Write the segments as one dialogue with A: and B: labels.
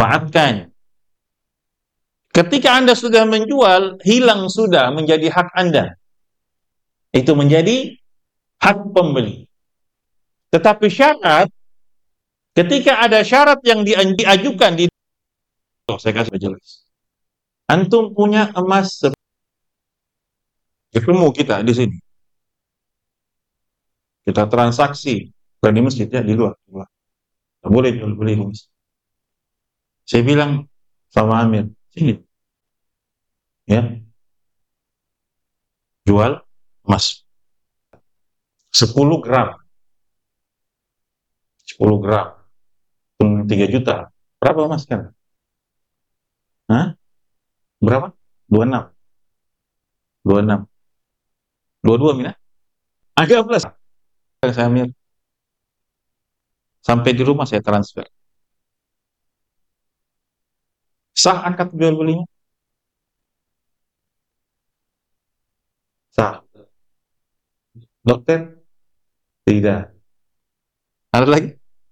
A: Manfaatkan. Ketika Anda sudah menjual, hilang sudah menjadi hak Anda. Itu menjadi hak pembeli. Tetapi syarat, ketika ada syarat yang diajukan di saya kasih jelas. Antum punya emas, ketemu kita di sini. Kita transaksi, bukan di masjid ya, di luar. Tak boleh jual beli emas. Saya bilang sama Amir, sini. Ya. Jual emas 10 gram. 10 gram. 3 juta. Berapa emas kan? Hah? Berapa? 26. 26. 22 mina? Agak plus. Saya Amir. Sampai di rumah saya transfer. Sah akad jual belinya? Sah. Dokter? Tidak. Ada lagi?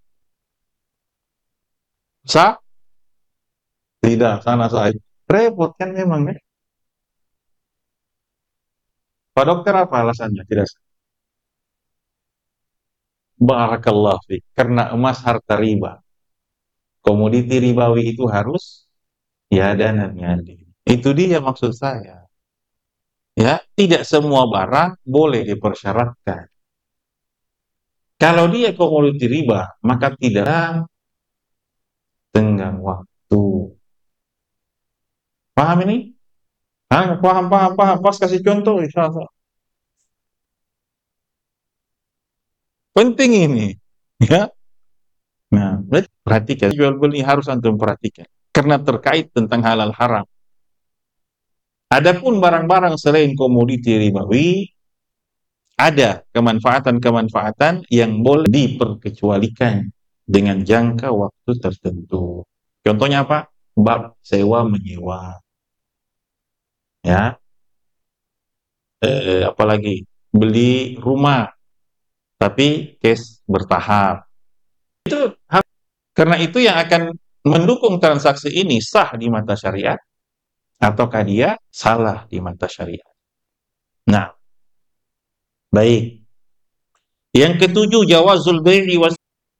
A: Sah? Tidak. Sana saya. Repot kan memang ya. Pak dokter apa alasannya? Tidak sah. Barakallah fiik. Karena emas harta riba. Komoditi ribawi itu harus ya dan nyali. Itu dia maksud saya. Ya, tidak semua barang boleh dipersyaratkan. Kalau dia komoditi riba, maka tidak tenggang waktu. Paham ini? Paham. Pas kasih contoh, insyaAllah. Penting ini. Ya. Nah, perhatikan. Jual beli harus antum perhatikan. Karena terkait tentang halal haram. Adapun barang-barang selain komoditi ribawi, ada kemanfaatan-kemanfaatan yang boleh diperkecualikan dengan jangka waktu tertentu. Contohnya apa? Bab sewa menyewa. Ya. Apalagi beli rumah tapi cash bertahap. Itu karena itu yang akan mendukung transaksi ini sah di mata syariat ataukah dia salah di mata syariat. Nah, baik. Yang ketujuh, jawazul bai'i was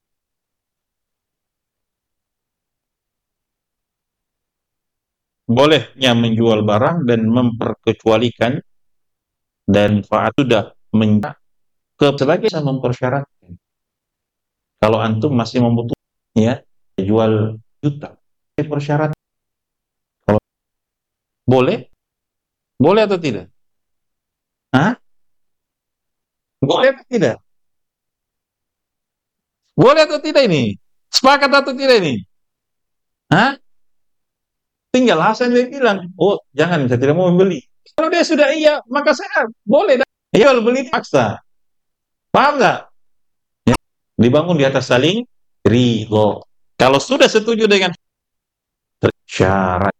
A: bolehnya menjual barang dan memperkecualikan dan manfaat sudah sebagai mempersyaratkan. Kalau antum masih membutuhkan ya, jual juta. Persyarat kalau boleh? Boleh atau tidak? Hah? Boleh atau tidak? Boleh atau tidak ini? Sepakat atau tidak ini? Hah? Tinggal Hasan dia bilang, oh jangan, saya tidak mau membeli. Kalau dia sudah iya, maka saya boleh. Jual beli paksa. Paham nggak? Ya. Dibangun di atas saling ridho. Kalau sudah setuju dengan syarat